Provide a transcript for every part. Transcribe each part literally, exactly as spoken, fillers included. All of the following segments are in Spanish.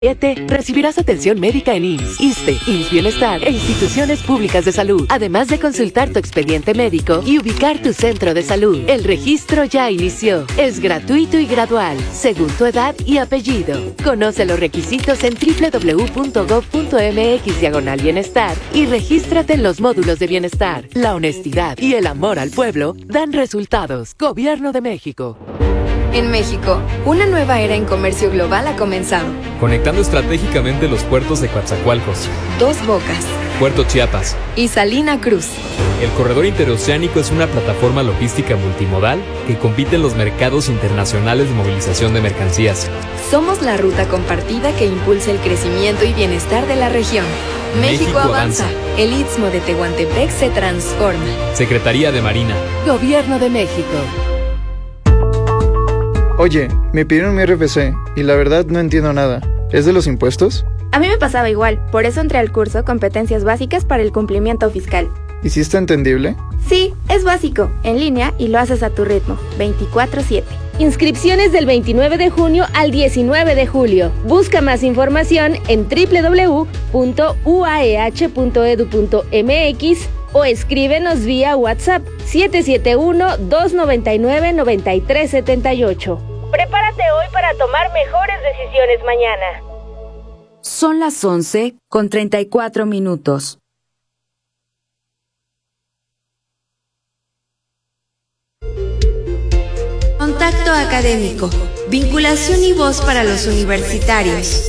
Recibirás atención médica en I M S S, ISSSTE, I M S S Bienestar e instituciones públicas de salud, además de consultar tu expediente médico y ubicar tu centro de salud. El registro ya inició. Es gratuito y gradual, según tu edad y apellido. Conoce los requisitos en doble u doble u doble u punto gob punto eme equis diagonal bienestar y regístrate en los módulos de bienestar. La honestidad y el amor al pueblo dan resultados. Gobierno de México. En México, una nueva era en comercio global ha comenzado. Conectando estratégicamente los puertos de Coatzacoalcos, Dos Bocas, Puerto Chiapas y Salina Cruz. El corredor interoceánico es una plataforma logística multimodal que compite en los mercados internacionales de movilización de mercancías. Somos la ruta compartida que impulsa el crecimiento y bienestar de la región. México, México avanza. avanza. El Istmo de Tehuantepec se transforma. Secretaría de Marina. Gobierno de México. Oye, me pidieron mi erre efe ce y la verdad no entiendo nada. ¿Es de los impuestos? A mí me pasaba igual, por eso entré al curso Competencias Básicas para el Cumplimiento Fiscal. ¿Y si está entendible? Sí, es básico, en línea y lo haces a tu ritmo, veinticuatro siete. Inscripciones del veintinueve de junio al diecinueve de julio. Busca más información en doble u doble u doble u punto u a e hache punto e d u punto eme equis o escríbenos vía WhatsApp siete siete uno, dos nueve nueve, nueve tres siete ocho. Prepárate hoy para tomar mejores decisiones mañana. Son las once con treinta y cuatro minutos. Contacto académico, vinculación y voz para los universitarios.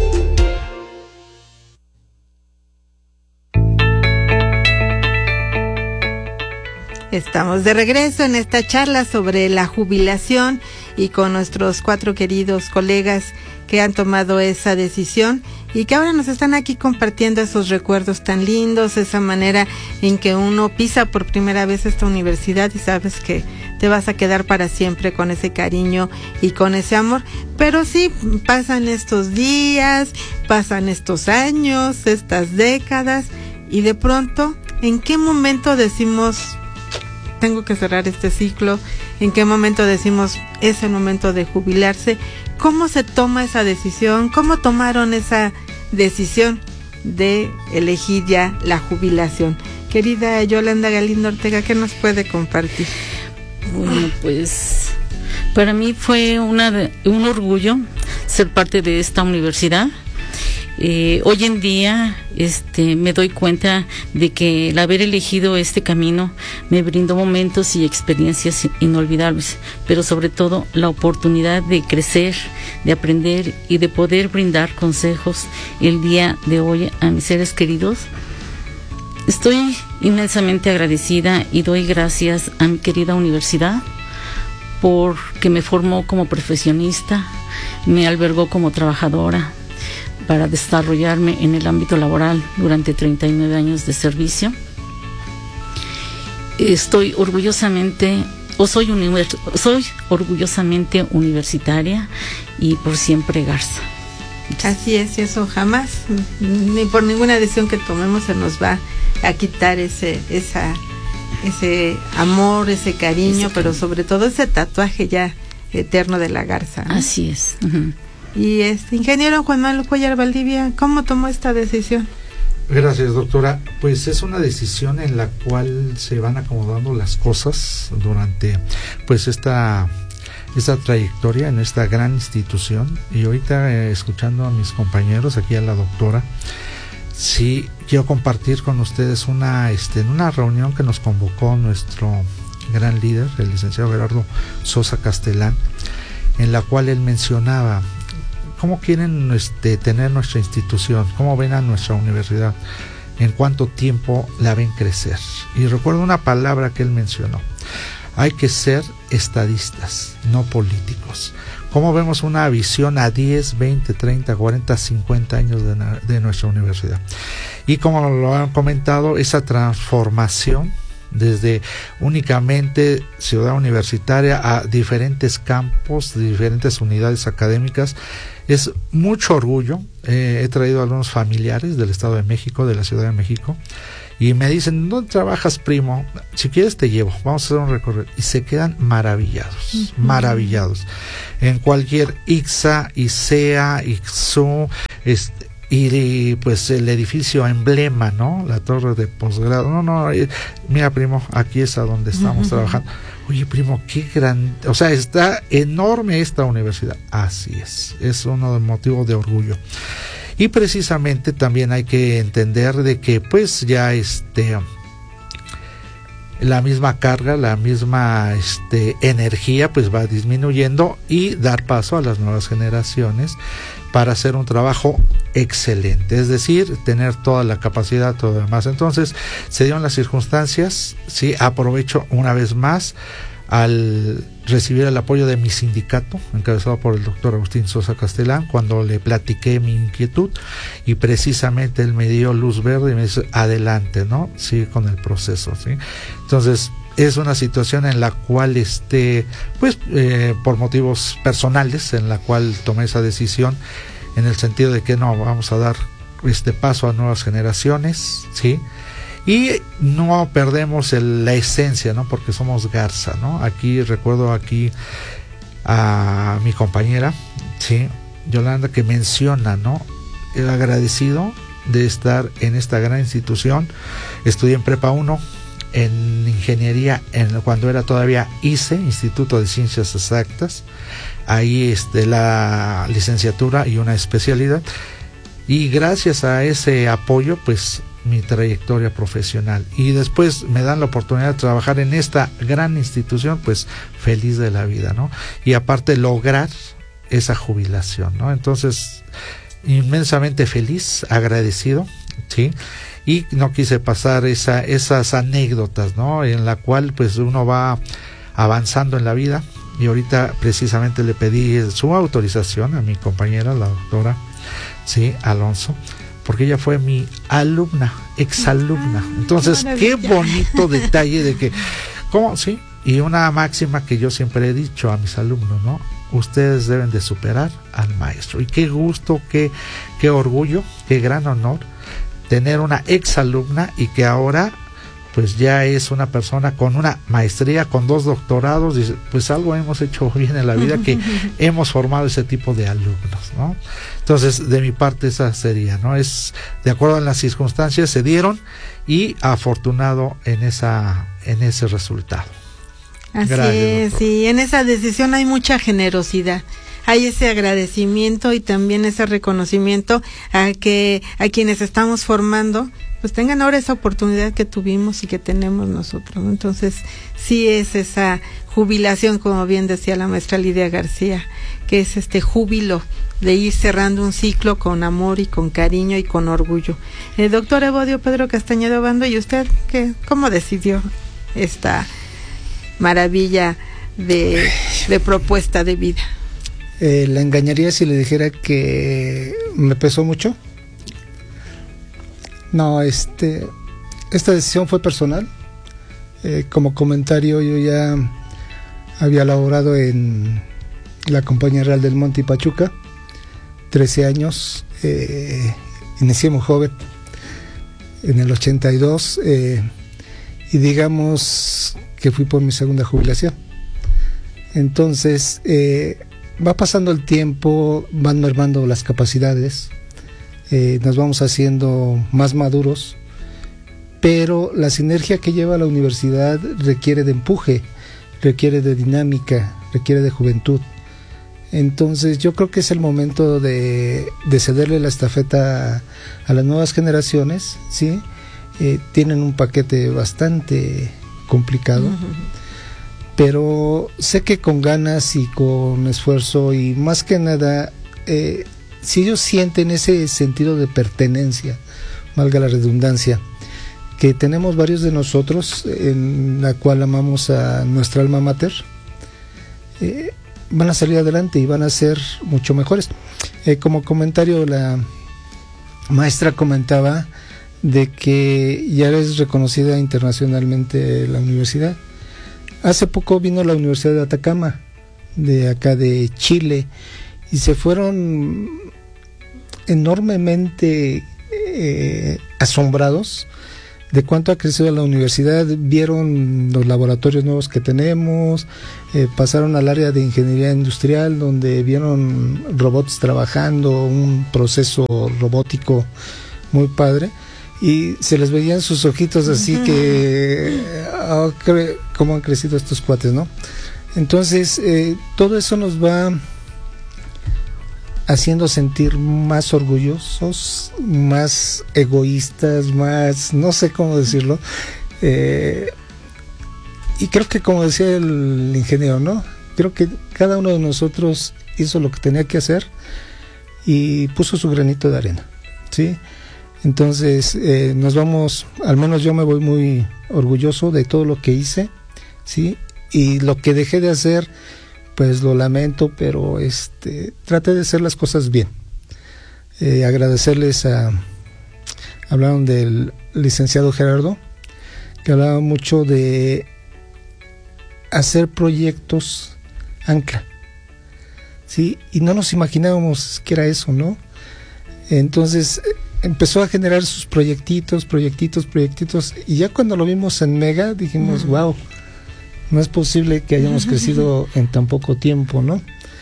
Estamos de regreso en esta charla sobre la jubilación y con nuestros cuatro queridos colegas que han tomado esa decisión y que ahora nos están aquí compartiendo esos recuerdos tan lindos, esa manera en que uno pisa por primera vez esta universidad y sabes que te vas a quedar para siempre con ese cariño y con ese amor. Pero sí, pasan estos días, pasan estos años, estas décadas y de pronto, ¿en qué momento decimos tengo que cerrar este ciclo? ¿En qué momento decimos es el momento de jubilarse? ¿Cómo se toma esa decisión? ¿Cómo tomaron esa decisión de elegir ya la jubilación? Querida Yolanda Galindo Ortega, ¿qué nos puede compartir? Bueno, pues para mí fue una, un orgullo ser parte de esta universidad. Eh, hoy en día este, me doy cuenta de que el haber elegido este camino me brindó momentos y experiencias inolvidables, pero sobre todo la oportunidad de crecer, de aprender y de poder brindar consejos el día de hoy a mis seres queridos. Estoy inmensamente agradecida y doy gracias a mi querida universidad porque me formó como profesionista, me albergó como trabajadora para desarrollarme en el ámbito laboral durante treinta y nueve años de servicio. Estoy orgullosamente, o soy, univers, soy orgullosamente universitaria y por siempre Garza. Así es, y eso jamás, ni por ninguna decisión que tomemos se nos va a quitar ese, esa, ese amor, ese cariño, ese pero sobre todo ese tatuaje ya eterno de la Garza, ¿no? Así es. Uh-huh. Y este ingeniero Juan Manuel Cuellar Valdivia, ¿cómo tomó esta decisión? Gracias, doctora. Pues es una decisión en la cual se van acomodando las cosas durante pues esta esta trayectoria en esta gran institución. Y ahorita eh, escuchando a mis compañeros, aquí a la doctora, sí quiero compartir con ustedes una este en una reunión que nos convocó nuestro gran líder, el licenciado Gerardo Sosa Castellán, en la cual él mencionaba cómo quieren este, tener nuestra institución, cómo ven a nuestra universidad, en cuánto tiempo la ven crecer. Y recuerdo una palabra que él mencionó: hay que ser estadistas, no políticos. ¿Cómo vemos una visión a diez, veinte, treinta, cuarenta, cincuenta años de, de nuestra universidad? Y como lo han comentado, esa transformación desde únicamente ciudad universitaria a diferentes campos, diferentes unidades académicas, es mucho orgullo. Eh, he traído a algunos familiares del Estado de México, de la Ciudad de México, y me dicen, ¿dónde trabajas, primo? Si quieres te llevo, vamos a hacer un recorrido. Y se quedan maravillados, uh-huh. maravillados. En cualquier I C S A, I C E A, I C S U, este, y pues el edificio emblema, ¿no? La torre de posgrado. No, no, eh, mira, primo, aquí es a donde estamos uh-huh. trabajando. Oye, primo, qué gran, o sea, está enorme esta universidad. Así es, es uno de los motivos de orgullo. Y precisamente también hay que entender de que pues ya este la misma carga, la misma este energía pues va disminuyendo y dar paso a las nuevas generaciones para hacer un trabajo excelente, es decir, tener toda la capacidad, todo lo demás. Entonces, se dieron las circunstancias, sí, aprovecho una vez más al recibir el apoyo de mi sindicato, encabezado por el doctor Agustín Sosa Castellán, cuando le platiqué mi inquietud, y precisamente él me dio luz verde y me dice, adelante, ¿no? Sigue con el proceso, ¿sí? Entonces, es una situación en la cual, este, pues, eh, por motivos personales, en la cual tomé esa decisión, en el sentido de que no, vamos a dar este paso a nuevas generaciones, ¿sí? Y no perdemos el, la esencia, ¿no? Porque somos Garza, ¿no? Aquí, recuerdo aquí a mi compañera, ¿sí? Yolanda, que menciona, ¿no? El agradecido de estar en esta gran institución. Estudié en Prepa uno, en ingeniería, en, cuando era todavía I C E, Instituto de Ciencias Exactas. Ahí este, la licenciatura y una especialidad. Y gracias a ese apoyo, pues, mi trayectoria profesional, y después me dan la oportunidad de trabajar en esta gran institución, pues feliz de la vida, ¿no? Y aparte lograr esa jubilación, ¿no? Entonces, inmensamente feliz, agradecido, ¿sí? Y no quise pasar esa, esas anécdotas, ¿no? En la cual pues uno va avanzando en la vida, y ahorita precisamente le pedí su autorización a mi compañera, la doctora, ¿sí? Alonso, porque ella fue mi alumna, exalumna. Entonces, qué bonito detalle de que, ¿cómo? Sí, y una máxima que yo siempre he dicho a mis alumnos, ¿no? Ustedes deben de superar al maestro. Y qué gusto, qué, qué orgullo, qué gran honor tener una exalumna y que ahora pues ya es una persona con una maestría, con dos doctorados, y pues algo hemos hecho bien en la vida, que hemos formado ese tipo de alumnos, ¿no? Entonces, de mi parte esa sería, ¿no? Es de acuerdo a las circunstancias se dieron, y afortunado en esa en ese resultado. Así Gracias, es, doctor. y en esa decisión hay mucha generosidad. Hay ese agradecimiento y también ese reconocimiento a que a quienes estamos formando pues tengan ahora esa oportunidad que tuvimos y que tenemos nosotros, ¿no? Entonces, sí es esa jubilación, como bien decía la maestra Lidia García, que es este júbilo de ir cerrando un ciclo con amor y con cariño y con orgullo. El doctor Evodio Pedro Castañeda Obando, ¿y usted qué, cómo decidió esta maravilla de, de propuesta de vida? Eh, la engañaría si le dijera que me pesó mucho. No, este, esta decisión fue personal. Eh, como comentario, yo ya había laborado en la Compañía Real del Monte y Pachuca, trece años, eh, inicié muy joven, en el ochenta y dos, eh, y digamos que fui por mi segunda jubilación. Entonces, eh, va pasando el tiempo, van mermando las capacidades, eh, nos vamos haciendo más maduros, pero la sinergia que lleva la universidad requiere de empuje, requiere de dinámica, requiere de juventud. Entonces yo creo que es el momento de, de cederle la estafeta a, a las nuevas generaciones, ¿sí? Eh, tienen un paquete bastante complicado, uh-huh. pero sé que con ganas y con esfuerzo, y más que nada, eh, si ellos sienten ese sentido de pertenencia, valga la redundancia, que tenemos varios de nosotros, en la cual amamos a nuestra alma mater, eh, van a salir adelante y van a ser mucho mejores. Eh, como comentario, la maestra comentaba de que ya es reconocida internacionalmente la universidad. Hace poco vino la Universidad de Atacama, de acá de Chile, y se fueron enormemente eh, asombrados de cuánto ha crecido la universidad, vieron los laboratorios nuevos que tenemos, eh, pasaron al área de ingeniería industrial donde vieron robots trabajando, un proceso robótico muy padre, y se les veían sus ojitos así que oh, cre- cómo han crecido estos cuates, ¿no? Entonces eh, todo eso nos va haciendo sentir más orgullosos, más egoístas, más, no sé cómo decirlo, eh, y creo que como decía el ingeniero, ¿no? Creo que cada uno de nosotros hizo lo que tenía que hacer y puso su granito de arena, ¿sí? Entonces eh, nos vamos, al menos yo me voy muy orgulloso de todo lo que hice, ¿sí? Y lo que dejé de hacer, pues lo lamento, pero este traté de hacer las cosas bien. Eh, agradecerles a, hablaron del licenciado Gerardo, que hablaba mucho de hacer proyectos ancla, ¿sí? Y no nos imaginábamos que era eso, ¿no? Entonces empezó a generar sus proyectitos, proyectitos, proyectitos, y ya cuando lo vimos en Mega dijimos, uh-huh. wow, no es posible que hayamos crecido en tan poco tiempo, ¿no?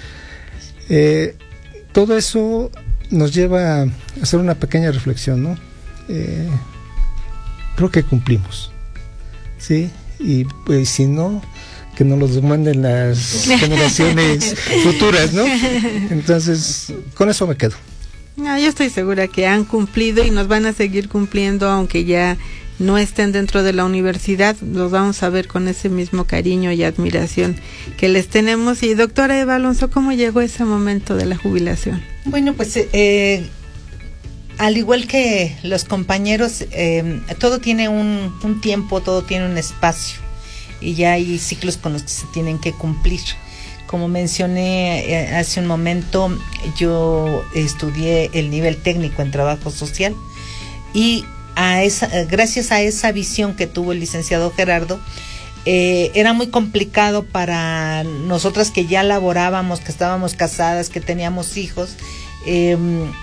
Eh, todo eso nos lleva a hacer una pequeña reflexión, ¿no? Eh, creo que cumplimos, ¿sí? Y pues si no, que nos los demanden las generaciones futuras, ¿no? Entonces, con eso me quedo. No, yo estoy segura que han cumplido y nos van a seguir cumpliendo, aunque ya no estén dentro de la universidad, los vamos a ver con ese mismo cariño y admiración que les tenemos. Y doctora Eva Alonso, ¿cómo llegó ese momento de la jubilación? Bueno, pues eh, al igual que los compañeros, eh, todo tiene un, un tiempo, todo tiene un espacio y ya hay ciclos con los que se tienen que cumplir. Como mencioné eh, hace un momento, yo estudié el nivel técnico en trabajo social y a esa, gracias a esa visión que tuvo el licenciado Gerardo, eh, era muy complicado para nosotras que ya laborábamos, que estábamos casadas, que teníamos hijos, eh,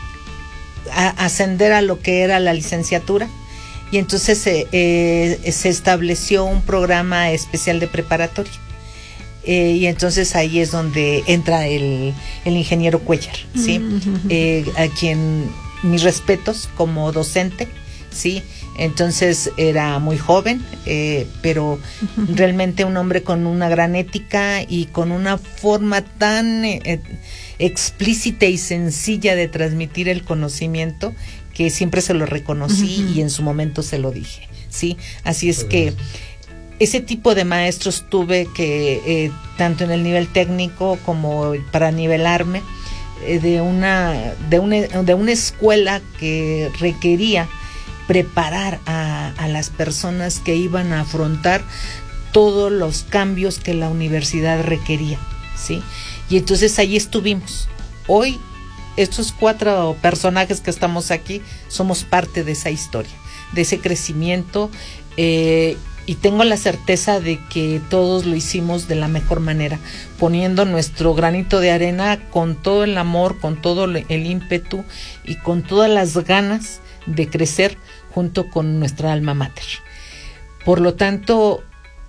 a, ascender a lo que era la licenciatura. Y entonces eh, eh, se estableció un programa especial de preparatoria. Eh, y entonces ahí es donde entra el, el ingeniero Cuellar, ¿sí? Uh-huh. Eh, a quien mis respetos como docente, ¿sí? Entonces era muy joven, eh, pero uh-huh. realmente un hombre con una gran ética y con una forma tan eh, explícita y sencilla de transmitir el conocimiento que siempre se lo reconocí uh-huh. y en su momento se lo dije, ¿sí? Así es que ese tipo de maestros tuve que, eh, tanto en el nivel técnico como para nivelarme, eh, de una de una, de una escuela que requería preparar a, a las personas que iban a afrontar todos los cambios que la universidad requería, ¿sí? Y entonces ahí estuvimos. Hoy, estos cuatro personajes que estamos aquí, somos parte de esa historia, de ese crecimiento, eh, y tengo la certeza de que todos lo hicimos de la mejor manera, poniendo nuestro granito de arena con todo el amor, con todo el ímpetu y con todas las ganas de crecer junto con nuestra alma mater. Por lo tanto,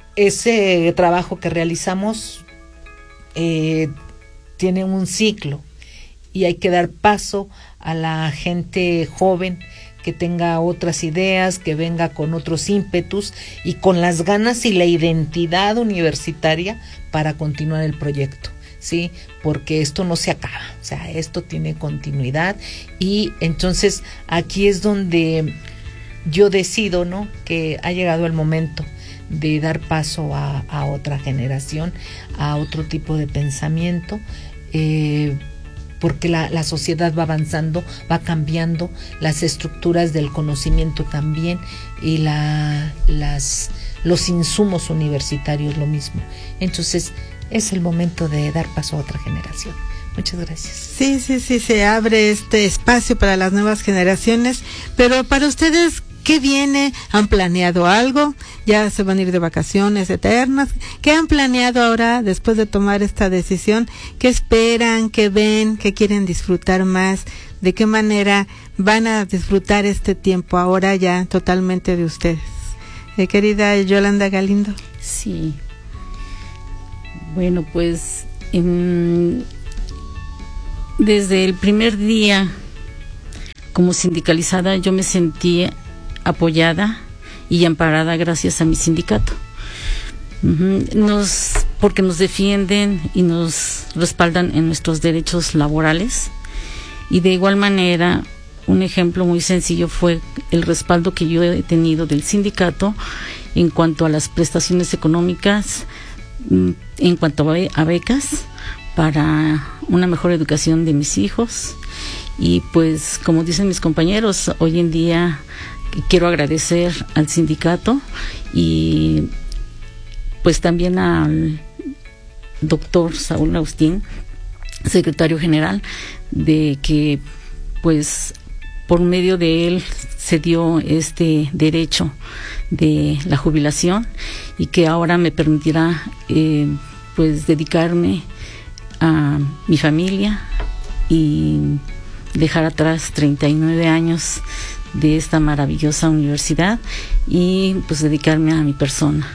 ese trabajo que realizamos eh, tiene un ciclo y hay que dar paso a la gente joven que tenga otras ideas, que venga con otros ímpetus y con las ganas y la identidad universitaria para continuar el proyecto, ¿sí? Porque esto no se acaba, o sea, esto tiene continuidad y entonces aquí es donde yo decido, ¿no?, que ha llegado el momento de dar paso a, a otra generación, a otro tipo de pensamiento, eh, porque la, la sociedad va avanzando, va cambiando, las estructuras del conocimiento también y la, las, los insumos universitarios lo mismo. Entonces es el momento de dar paso a otra generación. Muchas gracias. Sí, sí, sí, se abre este espacio para las nuevas generaciones, pero para ustedes, ¿qué viene? ¿Han planeado algo? ¿Ya se van a ir de vacaciones eternas? ¿Qué han planeado ahora después de tomar esta decisión? ¿Qué esperan? ¿Qué ven? ¿Qué quieren disfrutar más de qué manera van a disfrutar este tiempo ahora ya totalmente de ustedes. Eh, querida Yolanda Galindo. Sí. Bueno, pues en, desde el primer día como sindicalizada yo me sentí apoyada y amparada gracias a mi sindicato. Uh-huh. Nos, porque nos defienden y nos respaldan en nuestros derechos laborales. Y de igual manera, un ejemplo muy sencillo fue el respaldo que yo he tenido del sindicato en cuanto a las prestaciones económicas, en cuanto a becas para una mejor educación de mis hijos. Y pues, como dicen mis compañeros, hoy en día quiero agradecer al sindicato y pues también al doctor Saúl Agustín, secretario general, de que pues por medio de él se dio este derecho de la jubilación y que ahora me permitirá eh, pues dedicarme a mi familia y dejar atrás treinta y nueve años de esta maravillosa universidad y pues dedicarme a mi persona.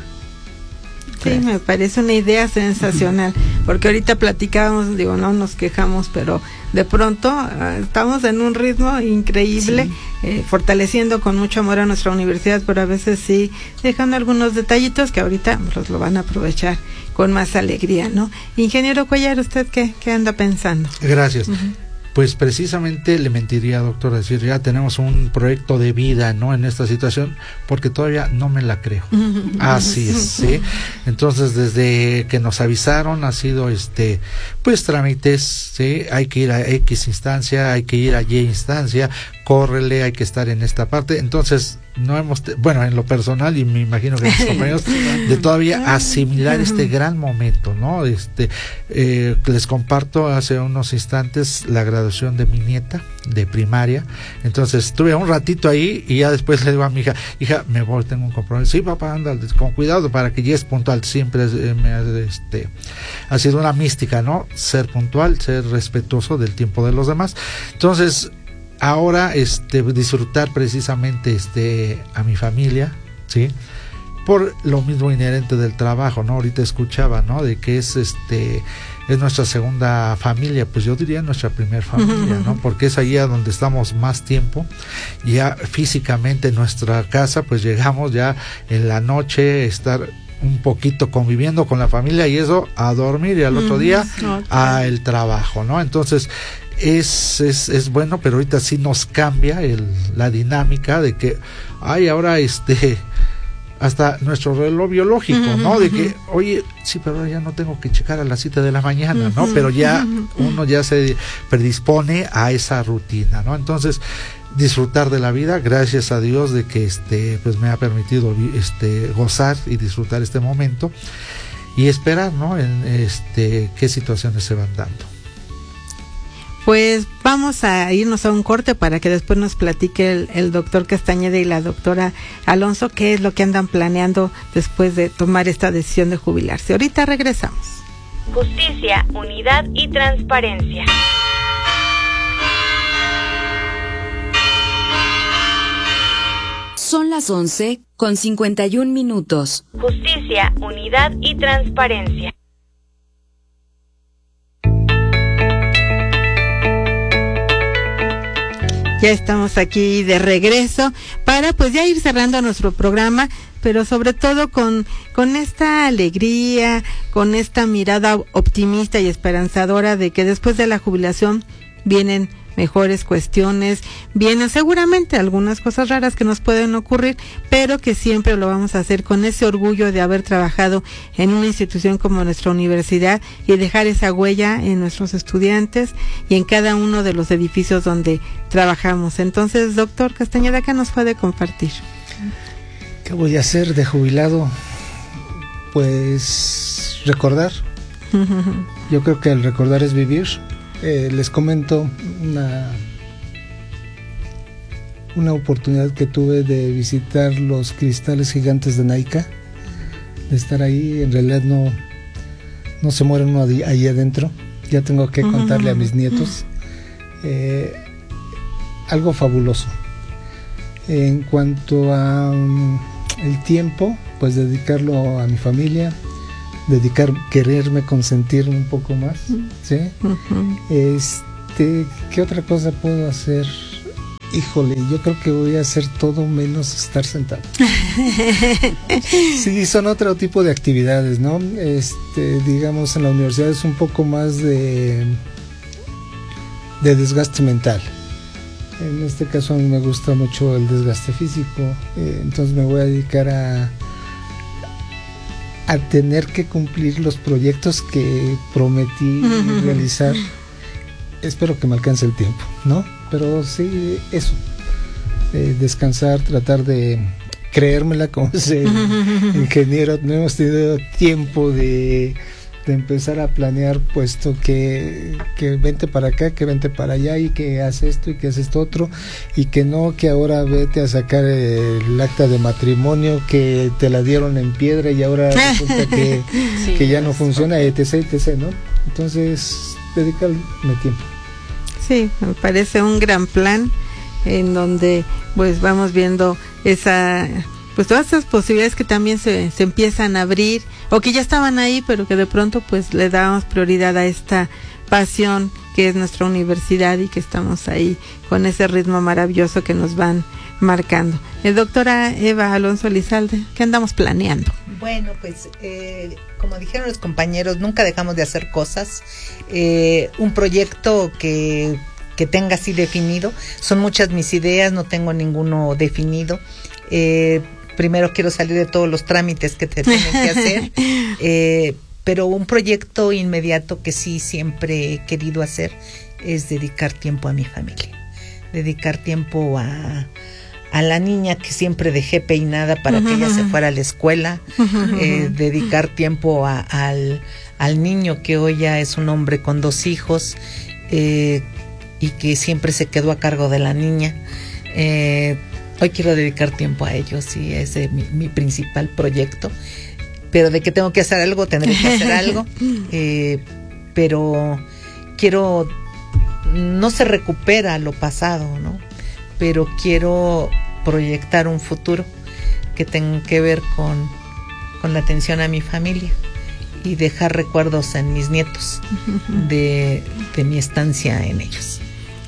Sí, me parece una idea sensacional, porque ahorita platicábamos, digo, no nos quejamos, pero de pronto uh, estamos en un ritmo increíble, sí. eh, fortaleciendo con mucho amor a nuestra universidad, pero a veces sí dejando algunos detallitos que ahorita los lo van a aprovechar con más alegría, ¿no? Ingeniero Cuellar, ¿usted qué, qué anda pensando? Gracias. Uh-huh. Pues precisamente le mentiría, doctor, decir ya tenemos un proyecto de vida, ¿no? En esta situación, porque todavía no me la creo. Así es, ¿sí? Entonces, desde que nos avisaron ha sido, este, pues trámites, ¿sí? Hay que ir a X instancia, hay que ir a Y instancia, córrele, hay que estar en esta parte. Entonces, no hemos, te- bueno, en lo personal, y me imagino que mis compañeros, de todavía asimilar este gran momento, ¿no? Este, eh, les comparto hace unos instantes la graduación de mi nieta de primaria. Entonces estuve un ratito ahí y ya después le digo a mi hija, hija, me voy, tengo un compromiso. Sí, papá, anda, con cuidado para que llegues puntual. Siempre eh, me ha, este, ha sido una mística, ¿no? Ser puntual, ser respetuoso del tiempo de los demás. Entonces, ahora este disfrutar precisamente este a mi familia, ¿sí? Por lo mismo inherente del trabajo, ¿no? Ahorita escuchaba, ¿no? De que es este es nuestra segunda familia, pues yo diría nuestra primera familia, ¿no? Porque es ahí a donde estamos más tiempo, ya físicamente en nuestra casa, pues llegamos ya en la noche, estar un poquito conviviendo con la familia y eso a dormir y al otro día okay. a el trabajo, ¿no? Entonces es, es, es bueno, pero ahorita sí nos cambia el, la dinámica de que, ay, ahora este hasta nuestro reloj biológico, uh-huh, ¿no? De que, oye, sí, pero ya no tengo que checar a las siete de la mañana, ¿no? Uh-huh, pero ya uno ya se predispone a esa rutina, ¿no? Entonces, disfrutar de la vida, gracias a Dios de que este pues me ha permitido este gozar y disfrutar este momento y esperar, ¿no? En este qué situaciones se van dando. Pues vamos a irnos a un corte para que después nos platique el, el doctor Castañeda y la doctora Alonso qué es lo que andan planeando después de tomar esta decisión de jubilarse. Ahorita regresamos. Justicia, unidad y transparencia. Son las once con cincuenta y un minutos. Justicia, unidad y transparencia. Ya estamos aquí de regreso para pues ya ir cerrando nuestro programa, pero sobre todo con, con esta alegría, con esta mirada optimista y esperanzadora de que después de la jubilación vienen mejores cuestiones, vienen seguramente algunas cosas raras que nos pueden ocurrir, pero que siempre lo vamos a hacer con ese orgullo de haber trabajado en una institución como nuestra universidad y dejar esa huella en nuestros estudiantes y en cada uno de los edificios donde trabajamos. Entonces, doctor Castañeda, ¿qué nos puede compartir? ¿Qué voy a hacer de jubilado? Pues recordar. Yo creo que el recordar es vivir. Eh, les comento una una oportunidad que tuve de visitar los cristales gigantes de Naica, de estar ahí. En realidad no no se muere uno ahí adentro, ya tengo que contarle a mis nietos. Eh, algo fabuloso. En cuanto a um, el tiempo, pues dedicarlo a mi familia, dedicar, quererme, consentirme un poco más, ¿sí? Uh-huh. Este, ¿qué otra cosa puedo hacer? Híjole, yo creo que voy a hacer todo menos estar sentado. Sí, son otro tipo de actividades, ¿no? Este, digamos, en la universidad es un poco más de, de desgaste mental. En este caso a mí me gusta mucho el desgaste físico, eh, entonces me voy a dedicar a, a tener que cumplir los proyectos que prometí uh-huh. realizar. Espero que me alcance el tiempo, ¿no? Pero sí, eso, eh, descansar, tratar de creérmela como ese ingeniero. No hemos tenido tiempo de, de empezar a planear, puesto que, que vente para acá, que vente para allá, y que hace esto y que hace esto otro, y que no, que ahora vete a sacar el acta de matrimonio que te la dieron en piedra y ahora resulta que, sí, que ya no funciona, etc, etc, ¿no? Entonces, dedicarme tiempo. Sí, me parece un gran plan en donde pues vamos viendo esa, pues todas esas posibilidades que también se, se empiezan a abrir o que ya estaban ahí, pero que de pronto pues le damos prioridad a esta pasión que es nuestra universidad y que estamos ahí con ese ritmo maravilloso que nos van marcando. Eh, doctora Eva Alonso Elizalde, ¿qué andamos planeando? Bueno, pues eh, como dijeron los compañeros, nunca dejamos de hacer cosas. Eh, un proyecto que, que tenga así definido, son muchas mis ideas, no tengo ninguno definido. Eh, primero quiero salir de todos los trámites que te tienen que hacer, eh, pero un proyecto inmediato que sí siempre he querido hacer es dedicar tiempo a mi familia, dedicar tiempo a... a la niña que siempre dejé peinada para uh-huh. que ella se fuera a la escuela, uh-huh. eh, dedicar tiempo a, al, al niño que hoy ya es un hombre con dos hijos eh, y que siempre se quedó a cargo de la niña. Eh, hoy quiero dedicar tiempo a ellos y ese es mi, mi principal proyecto, pero de que tengo que hacer algo, tendré que hacer algo, eh, pero quiero, no se recupera lo pasado, ¿no? Pero quiero proyectar un futuro que tenga que ver con, con la atención a mi familia y dejar recuerdos en mis nietos de, de mi estancia en ellos.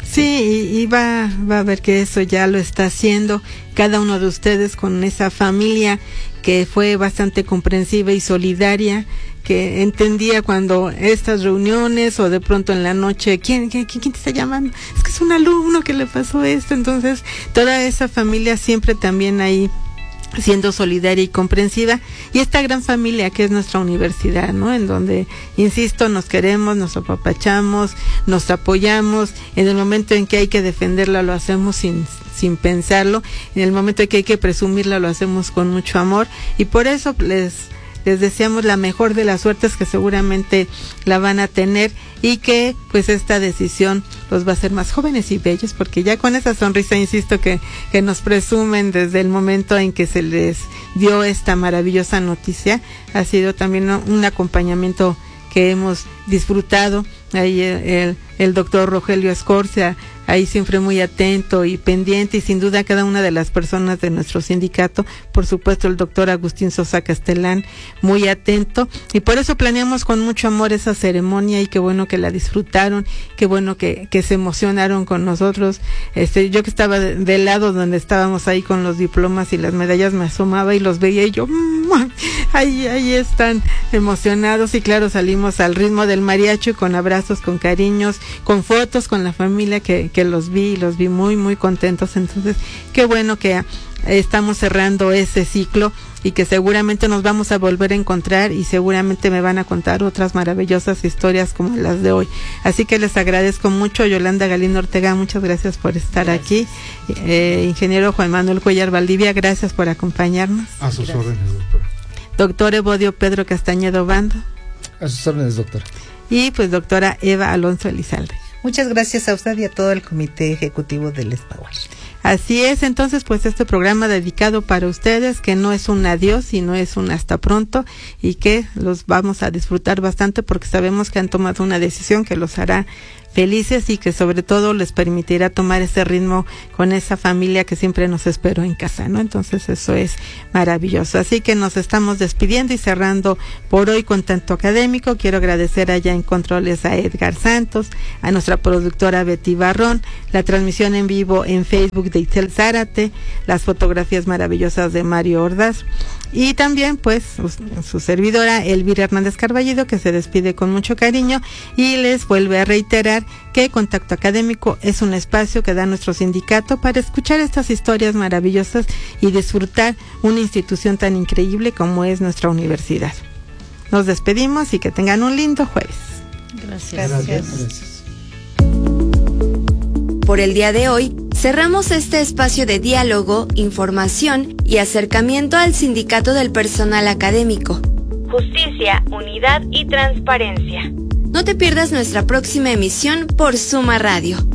Sí, y, y va, va a ver que eso ya lo está haciendo cada uno de ustedes con esa familia que fue bastante comprensiva y solidaria, que entendía cuando estas reuniones o de pronto en la noche, ¿quién, quién, quién te está llamando? Es que es un alumno que le pasó esto. Entonces, toda esa familia siempre también ahí siendo solidaria y comprensiva, y esta gran familia que es nuestra universidad, ¿no? En donde, insisto, nos queremos, nos apapachamos, nos apoyamos, en el momento en que hay que defenderla lo hacemos sin, sin pensarlo, en el momento en que hay que presumirla lo hacemos con mucho amor, y por eso les les deseamos la mejor de las suertes, que seguramente la van a tener, y que pues esta decisión los va a hacer más jóvenes y bellos, porque ya con esa sonrisa, insisto, que, que nos presumen desde el momento en que se les dio esta maravillosa noticia, ha sido también un acompañamiento que hemos disfrutado. Ahí el, el, el doctor Rogelio Escorcia, ahí siempre muy atento y pendiente, y sin duda cada una de las personas de nuestro sindicato, por supuesto el doctor Agustín Sosa Castelán, muy atento, y por eso planeamos con mucho amor esa ceremonia, y qué bueno que la disfrutaron, qué bueno que, que se emocionaron con nosotros. Este, yo que estaba de, del lado donde estábamos ahí con los diplomas y las medallas, me asomaba y los veía y yo, mmm, ahí, ahí están emocionados, y claro, salimos al ritmo del mariachi, con abrazos, con cariños, con fotos con la familia que, que los vi, los vi muy, muy contentos. Entonces, qué bueno que estamos cerrando ese ciclo y que seguramente nos vamos a volver a encontrar, y seguramente me van a contar otras maravillosas historias como las de hoy. Así que les agradezco mucho. Yolanda Galindo Ortega, muchas gracias por estar gracias. aquí. Eh, ingeniero Juan Manuel Cuellar Valdivia, gracias por acompañarnos. A sus gracias. órdenes, doctora. Doctor Evodio Pedro Castañedo Bando. A sus órdenes, doctora. Y pues doctora Eva Alonso Elizalde. Muchas gracias a usted y a todo el comité ejecutivo del Espaguar. Así es, entonces pues este programa dedicado para ustedes, que no es un adiós, sino es un hasta pronto, y que los vamos a disfrutar bastante porque sabemos que han tomado una decisión que los hará felices y que sobre todo les permitirá tomar ese ritmo con esa familia que siempre nos esperó en casa, ¿no? Entonces eso es maravilloso. Así que nos estamos despidiendo y cerrando por hoy con Tanto Académico. Quiero agradecer allá en controles a Edgar Santos, a nuestra productora Betty Barrón, la transmisión en vivo en Facebook de Itzel Zárate, las fotografías maravillosas de Mario Ordaz, y también pues su, su servidora Elvira Hernández Carballido, que se despide con mucho cariño y les vuelve a reiterar que Contacto Académico es un espacio que da nuestro sindicato para escuchar estas historias maravillosas y disfrutar una institución tan increíble como es nuestra universidad. Nos despedimos y que tengan un lindo jueves. Gracias. Gracias. Gracias. Por el día de hoy, cerramos este espacio de diálogo, información y acercamiento al Sindicato del Personal Académico. Justicia, unidad y transparencia. No te pierdas nuestra próxima emisión por Suma Radio.